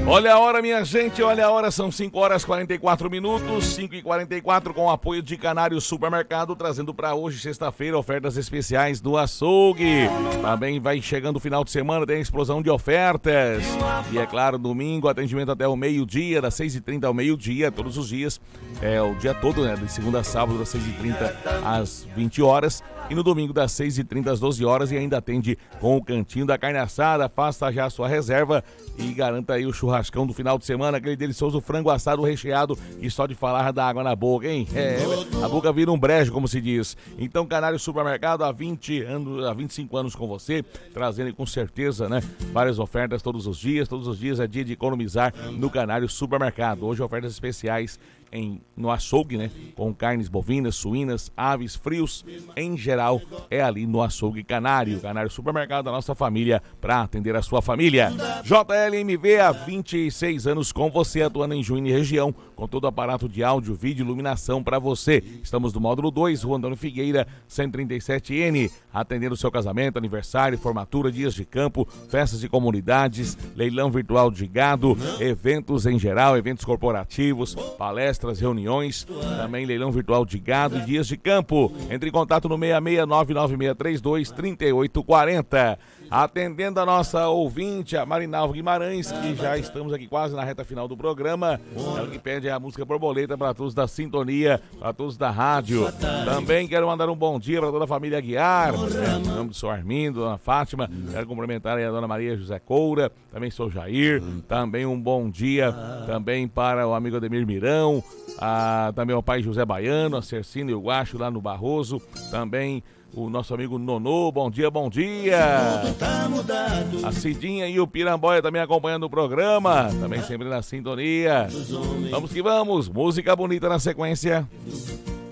Olha a hora, minha gente, olha a hora, são 5 horas e 44 minutos, 5h44, com o apoio de Canário Supermercado, trazendo para hoje, sexta-feira, ofertas especiais do açougue. Também vai chegando o final de semana, tem explosão de ofertas. E é claro, domingo, atendimento até o meio-dia, das 6h30 ao meio-dia, todos os dias, o dia todo, né, de segunda a sábado, das 6h30 às 20 horas. E no domingo, das 6h30 às 12 horas, e ainda atende com o Cantinho da Carne Assada. Faça já a sua reserva e garanta aí o churrascão do final de semana, aquele delicioso frango assado recheado, e só de falar dá água na boca, hein? A boca vira um brejo, como se diz. Então, Canário Supermercado, há 25 anos com você, trazendo com certeza, né, várias ofertas todos os dias é dia de economizar no Canário Supermercado. Hoje, ofertas especiais no açougue, né? Com carnes bovinas, suínas, aves, frios, em geral, é ali no açougue Canário. Canário Supermercado da nossa família, para atender a sua família. JLMV, há 26 anos com você, atuando em Juína e região, com todo o aparato de áudio, vídeo e iluminação para você. Estamos no módulo 2, Rua Antônio Figueira, 137N, atendendo o seu casamento, aniversário, formatura, dias de campo, festas de comunidades, leilão virtual de gado, eventos em geral, eventos corporativos, palestras, reuniões, também leilão virtual de gado e dias de campo. Entre em contato no 66996323840. Atendendo a nossa ouvinte, a Marinalva Guimarães, que já estamos aqui quase na reta final do programa. Ela que pede a música Borboleta para todos da sintonia, para todos da rádio. Também quero mandar um bom dia para toda a família Aguiar, em nome do senhor Armindo, dona Fátima. Quero cumprimentar aí a dona Maria José Coura, também sou Jair. Também um bom dia também para o amigo Ademir Mirão, também o pai José Baiano, a Cercina e o Guacho lá no Barroso. Também o nosso amigo Nonô, bom dia, bom dia. A Cidinha e o Piramboia também acompanhando o programa, também sempre na sintonia. Vamos que vamos, música bonita na sequência.